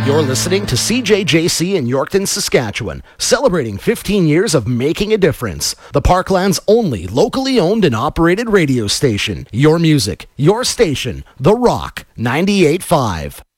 You're listening to CJJC in Yorkton, Saskatchewan, celebrating 15 years of making a difference. The Parkland's only locally owned and operated radio station. Your music, your station, The Rock 98.5.